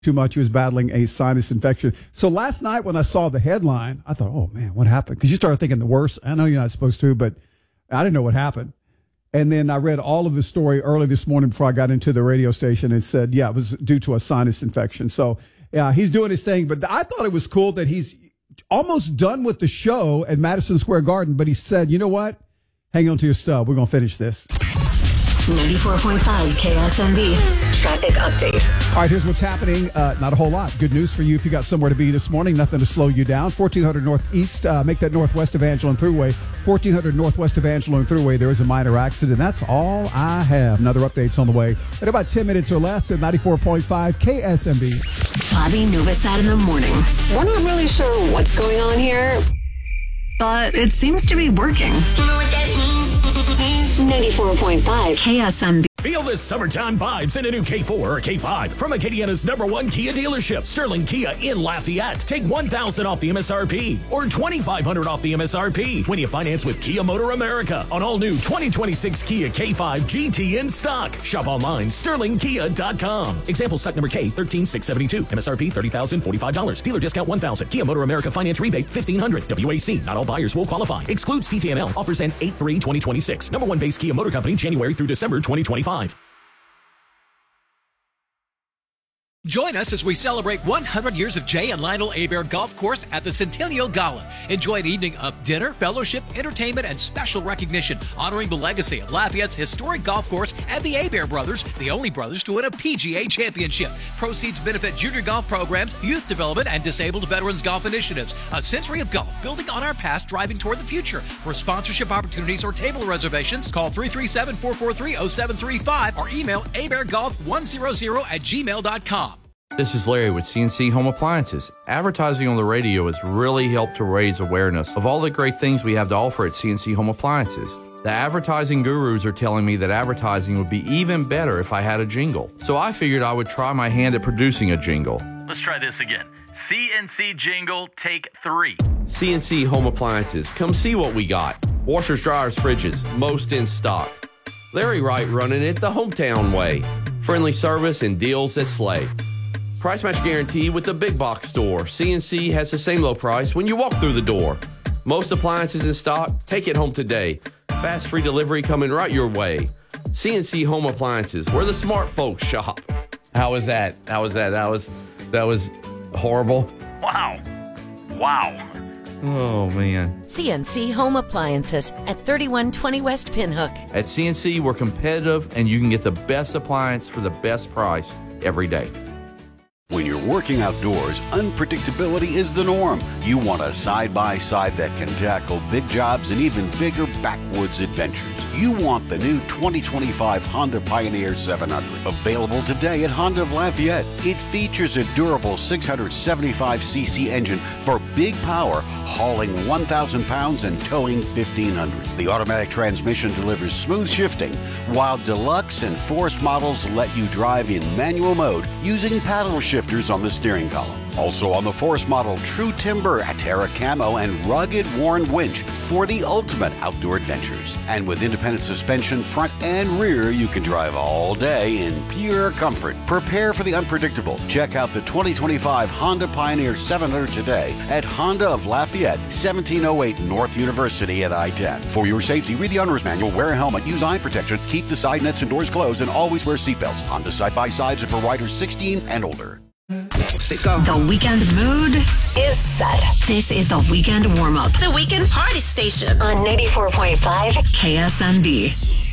too much. He was battling a sinus infection. So last night when I saw the headline, I thought, oh, man, what happened? Because you started thinking the worst. I know you're not supposed to, but I didn't know what happened. And then I read all of the story early this morning before I got into the radio station and said, yeah, it was due to a sinus infection. So, yeah, he's doing his thing. But I thought it was cool that he's almost done with the show at Madison Square Garden. But he said, you know what? Hang on to your stub. We're going to finish this. 94.5 KSMB traffic update. All right, here's what's happening. Not a whole lot. Good news for you if you got somewhere to be this morning. Nothing to slow you down. 1400 Northeast, make that Northwest Evangeline Thruway. 1400 Northwest Evangeline Thruway. There is a minor accident. That's all I have. Another update's on the way in about 10 minutes or less at 94.5 KSMB. Bobby Novosad in the morning. We're not really sure what's going on here, but it seems to be working. You know what that means? 94.5 KSMB. Feel the summertime vibes in a new K4 or K5 from Acadiana's #1 Kia dealership, Sterling Kia in Lafayette. Take $1,000 off the MSRP or $2,500 off the MSRP when you finance with Kia Motor America on all new 2026 Kia K5 GT in stock. Shop online, sterlingkia.com. Example stock number K13672. MSRP $30,045. Dealer discount $1,000. Kia Motor America finance rebate $1,500. WAC. Not all buyers will qualify. Excludes TTNL. Offers end 8/3/2026. #1 base Kia Motor Company, January through December 2025. Join us as we celebrate 100 years of Jay and Lionel Hebert Golf Course at the Centennial Gala. Enjoy an evening of dinner, fellowship, entertainment, and special recognition, honoring the legacy of Lafayette's historic golf course and the Hebert brothers, the only brothers to win a PGA championship. Proceeds benefit junior golf programs, youth development, and disabled veterans golf initiatives. A century of golf, building on our past, driving toward the future. For sponsorship opportunities or table reservations, call 337-443-0735 or email hebertgolf100@gmail.com. This is Larry with CNC Home Appliances. Advertising on the radio has really helped to raise awareness of all the great things we have to offer at CNC Home Appliances. The advertising gurus are telling me that advertising would be even better if I had a jingle. So I figured I would try my hand at producing a jingle. Let's try this again. CNC jingle, take 3. CNC Home Appliances. Come see what we got. Washers, dryers, fridges, most in stock. Larry Wright running it the hometown way. Friendly service and deals that slay. Price match guarantee with the big box store. CNC has the same low price when you walk through the door. Most appliances in stock. Take it home today. Fast free delivery coming right your way. CNC Home Appliances, where the smart folks shop. How was that? That was horrible. Wow. Oh, man. CNC Home Appliances at 3120 West Pinhook. At CNC, we're competitive, and you can get the best appliance for the best price every day. When you're working outdoors, unpredictability is the norm. You want a side-by-side that can tackle big jobs and even bigger backwoods adventures. You want the new 2025 Honda Pioneer 700. Available today at Honda of Lafayette. It features a durable 675cc engine for big power, hauling 1,000 pounds and towing 1,500. The automatic transmission delivers smooth shifting, while Deluxe and Force models let you drive in manual mode using paddle shifters on the steering column. Also on the Force model, true timber, Terra Camo, and rugged Warn winch for the ultimate outdoor adventures. And with independent suspension, front and rear, you can drive all day in pure comfort. Prepare for the unpredictable. Check out the 2025 Honda Pioneer 700 today at Honda of Lafayette, 1708 North University at I-10. For your safety, read the owner's manual, wear a helmet, use eye protection, keep the side nets and doors closed, and always wear seatbelts. Honda side-by-sides are for riders 16 and older. The weekend mood is set. This is the weekend warm-up. The weekend party station On 94.5 KSMB.